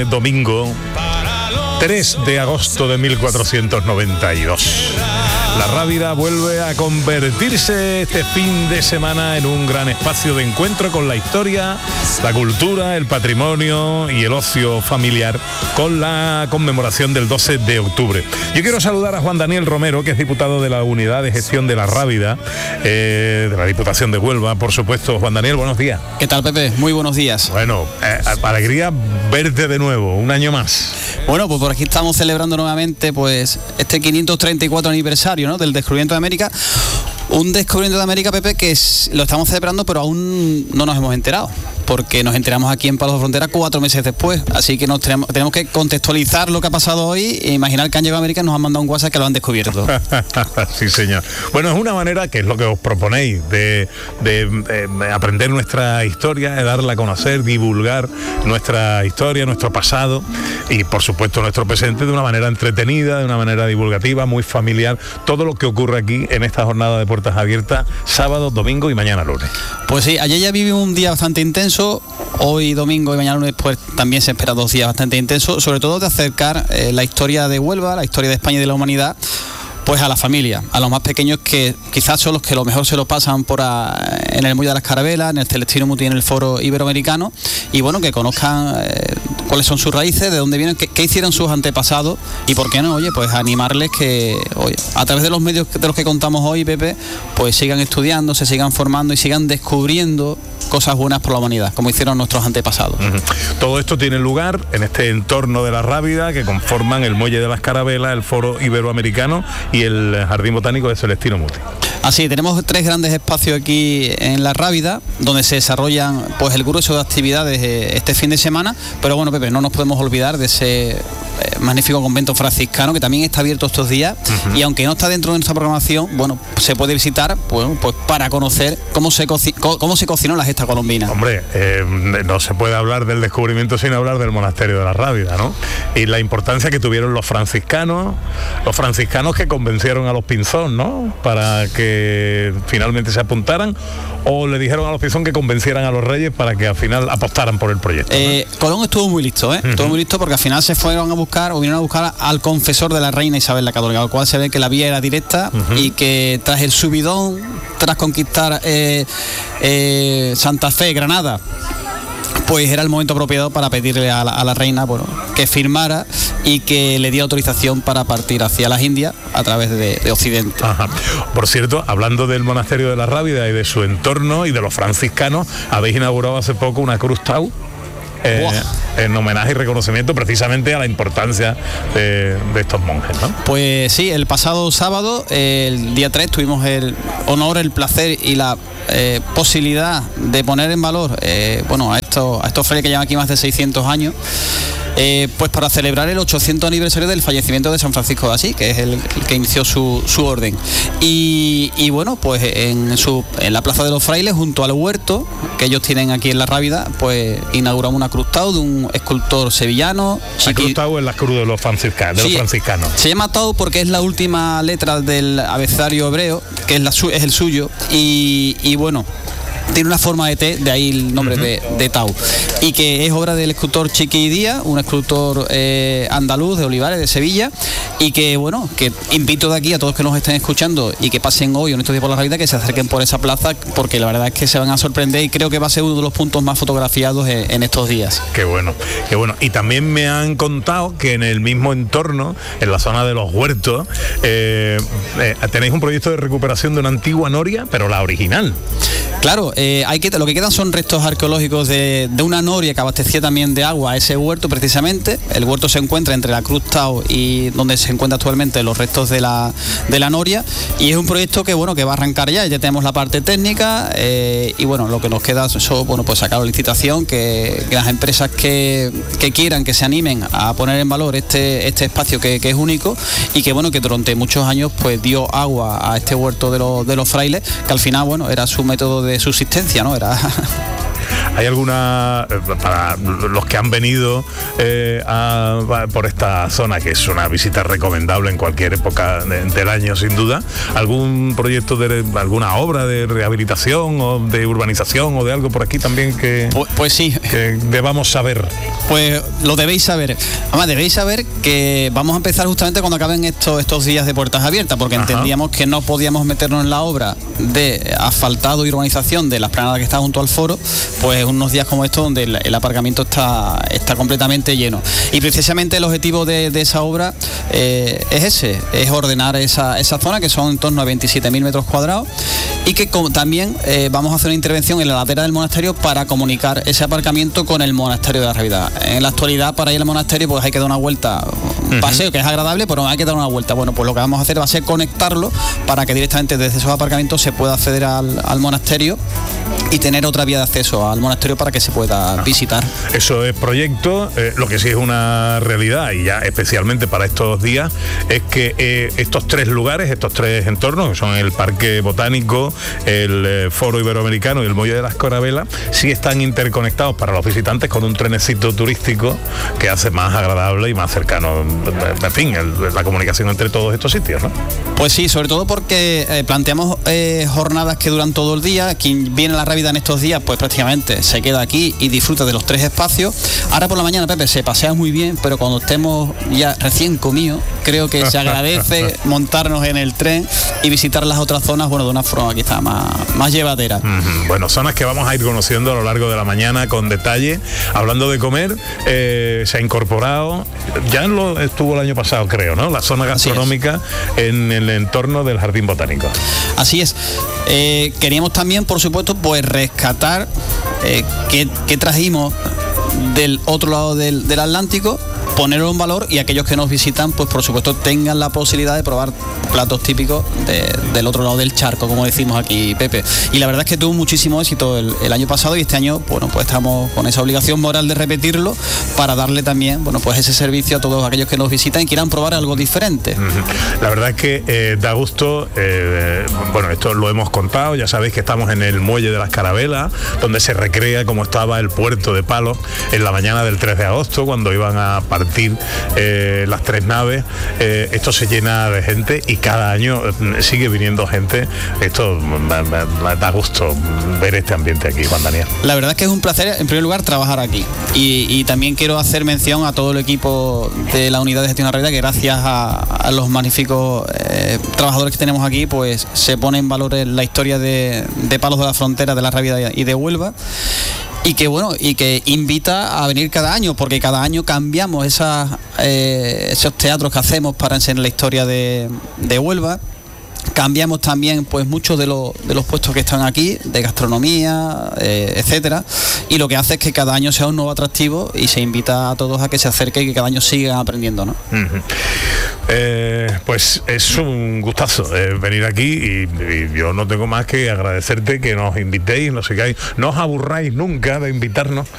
Domingo 3 de agosto de 1492. La Rábida vuelve a convertirse este fin de semana en un gran espacio de encuentro con la historia, la cultura, el patrimonio y el ocio familiar, con la conmemoración del 12 de octubre. Yo quiero saludar a Juan Daniel Romero, que es diputado de la Unidad de Gestión de la Rábida, de la Diputación de Huelva, por supuesto. Juan Daniel, buenos días. ¿Qué tal, Pepe? Muy buenos días. Bueno, alegría verte de nuevo, un año más. Bueno, pues por aquí estamos celebrando nuevamente pues este 534 aniversario, ¿no?, del descubrimiento de América. Un descubrimiento de América, Pepe, que lo estamos celebrando, pero aún no nos hemos enterado, porque nos enteramos aquí en Palos de Frontera 4 meses después, así que tenemos que contextualizar lo que ha pasado hoy e imaginar que han llegado a América y nos han mandado un WhatsApp que lo han descubierto. Sí, señor. Bueno, es una manera, que es lo que os proponéis, de aprender nuestra historia, de darla a conocer, divulgar nuestra historia, nuestro pasado y, por supuesto, nuestro presente de una manera entretenida, de una manera divulgativa, muy familiar, todo lo que ocurre aquí en esta jornada de puertas abiertas, sábado, domingo y mañana lunes. Pues sí, ayer ya vivimos un día bastante intenso, hoy domingo y mañana lunes pues también se espera 2 días bastante intensos, sobre todo de acercar la historia de Huelva, la historia de España y de la humanidad, pues a la familia, a los más pequeños, que quizás son los que lo mejor se lo pasan en el Muelle de las Carabelas, en el Celestino Muti, en el Foro Iberoamericano, y bueno, que conozcan cuáles son sus raíces, de dónde vienen, qué hicieron sus antepasados, y por qué no, pues animarles que, a través de los medios de los que contamos hoy, Pepe, pues sigan estudiando, se sigan formando y sigan descubriendo cosas buenas por la humanidad, como hicieron nuestros antepasados. Todo esto tiene lugar en este entorno de la Rábida, que conforman el Muelle de las Carabelas, el Foro Iberoamericano y el Jardín Botánico de Celestino Muti. Así, tenemos 3 grandes espacios aquí en la Rábida, donde se desarrollan pues el grueso de actividades este fin de semana, pero bueno, Pepe, no nos podemos olvidar de ese magnífico convento franciscano que también está abierto estos días, y aunque no está dentro de nuestra programación, bueno, se puede visitar pues para conocer cómo se cocinó la gesta colombina. Hombre, no se puede hablar del descubrimiento sin hablar del monasterio de la Rábida, ¿no? Y la importancia que tuvieron los franciscanos que convencieron a los Pinzón, ¿no?, para que finalmente se apuntaran, o le dijeron a los Pinzón que convencieran a los reyes para que al final apostaran por el proyecto, ¿no? Colón estuvo muy listo, estuvo muy listo, porque al final vinieron a buscar al confesor de la reina Isabel la Católica, al cual se ve que la vía era directa, y que tras el subidón, tras conquistar Santa Fe, Granada, pues era el momento apropiado para pedirle a la reina, bueno, que firmara y que le diera autorización para partir hacia las Indias a través de Occidente. Ajá. Por cierto, hablando del monasterio de la Rábida y de su entorno y de los franciscanos, habéis inaugurado hace poco una cruz Tau, en homenaje y reconocimiento precisamente a la importancia de estos monjes, ¿no? Pues sí, el pasado sábado, el día 3, tuvimos el honor, el placer y la posibilidad de poner en valor a estos frailes que llevan aquí más de 600 años, pues para celebrar el 800 aniversario del fallecimiento de San Francisco de Asís, que es el que inició su orden. Y bueno, pues en la Plaza de los Frailes, junto al huerto que ellos tienen aquí en la Rábida, pues inauguramos una cruz Tau de un escultor sevillano. La cruz Tau es la cruz de los franciscanos. Se llama Tau porque es la última letra del abecedario hebreo, que es el suyo, y bueno, tiene una forma de T, de ahí el nombre de Tau, y que es obra del escultor Chiqui Díaz, un escultor andaluz de Olivares, de Sevilla, y que bueno, que invito de aquí a todos que nos estén escuchando y que pasen hoy o en estos días por la Rábida, que se acerquen por esa plaza, porque la verdad es que se van a sorprender y creo que va a ser uno de los puntos más fotografiados en estos días. Qué bueno, qué bueno. Y también me han contado que en el mismo entorno, en la zona de los huertos, tenéis un proyecto de recuperación de una antigua noria, pero la original. Claro, lo que quedan son restos arqueológicos de una noria que abastecía también de agua a ese huerto precisamente. El huerto se encuentra entre la Cruz Tau y donde se encuentran actualmente los restos de la noria, y es un proyecto que va a arrancar ya tenemos la parte técnica, y bueno, lo que nos queda es pues sacar la licitación, que las empresas que quieran, que se animen a poner en valor este espacio que es único, y que que durante muchos años pues dio agua a este huerto de los frailes, que al final era su método de subsistencia, ¿no? Era ¿Hay alguna, para los que han venido por esta zona, que es una visita recomendable en cualquier época del año sin duda, algún proyecto de alguna obra de rehabilitación o de urbanización o de algo por aquí también pues sí, que debamos saber? Pues lo debéis saber. Además, debéis saber que vamos a empezar justamente cuando acaben estos días de puertas abiertas, porque entendíamos que no podíamos meternos en la obra de asfaltado y urbanización de la esplanada que está junto al foro, pues unos días como estos donde el aparcamiento está completamente lleno. Y precisamente el objetivo de esa obra es ordenar esa zona, que son en torno a 27.000 metros cuadrados, y que también vamos a hacer una intervención en la ladera del monasterio para comunicar ese aparcamiento con el monasterio de la Realidad. En la actualidad, para ir al monasterio, pues hay que dar una vuelta, un paseo que es agradable, pero hay que dar una vuelta. Bueno, pues lo que vamos a hacer va a ser conectarlo para que directamente desde esos aparcamientos se pueda acceder al monasterio y tener otra vía de acceso al monasterio para que se pueda visitar. Eso es proyecto, lo que sí es una realidad, y ya especialmente para estos días, es que estos tres lugares, estos tres entornos, que son el Parque Botánico, el Foro Iberoamericano y el Muelle de las Carabelas, sí están interconectados para los visitantes con un trenecito turístico que hace más agradable y más cercano, en fin, la comunicación entre todos estos sitios, ¿no? Pues sí, sobre todo porque planteamos jornadas que duran todo el día. Quien viene a la Rábida en estos días, pues prácticamente se queda aquí y disfruta de los tres espacios. Ahora por la mañana, Pepe, se pasea muy bien, pero cuando estemos ya recién comidos, creo que se agradece montarnos en el tren y visitar las otras zonas, bueno, de una forma quizá más llevadera. Bueno, zonas que vamos a ir conociendo a lo largo de la mañana con detalle. Hablando de comer, se ha incorporado, ya estuvo el año pasado, creo, ¿no? La zona gastronómica en el entorno del Jardín Botánico. Así es. Queríamos también, por supuesto, pues rescatar qué trajimos del otro lado del Atlántico, ponerlo en valor, y aquellos que nos visitan, pues por supuesto tengan la posibilidad de probar platos típicos del otro lado del charco, como decimos aquí, Pepe. Y la verdad es que tuvo muchísimo éxito el año pasado, y este año, bueno, pues estamos con esa obligación moral de repetirlo para darle también, bueno, pues ese servicio a todos aquellos que nos visitan y quieran probar algo diferente. La verdad es que da gusto, bueno, esto lo hemos contado, ya sabéis que estamos en el Muelle de las Carabelas, donde se recrea cómo estaba el puerto de Palos en la mañana del 3 de agosto, cuando iban a partir las tres naves. Esto se llena de gente y cada año sigue viniendo gente. Esto da gusto ver este ambiente aquí, Juan Daniel. La verdad es que es un placer, en primer lugar, trabajar aquí, y también quiero hacer mención a todo el equipo de la Unidad de Gestión de la Realidad, que gracias a los magníficos trabajadores que tenemos aquí, pues se pone en valor la historia de Palos de la Frontera, de la Rábida y de Huelva. Y que bueno, y que invita a venir cada año, porque cada año cambiamos esos teatros que hacemos para enseñar la historia de Huelva. Cambiamos también pues muchos de los puestos que están aquí, de gastronomía, etcétera, y lo que hace es que cada año sea un nuevo atractivo y se invita a todos a que se acerquen y que cada año sigan aprendiendo, ¿no? Pues es un gustazo venir aquí, y yo no tengo más que agradecerte que nos invitéis, no os aburráis nunca de invitarnos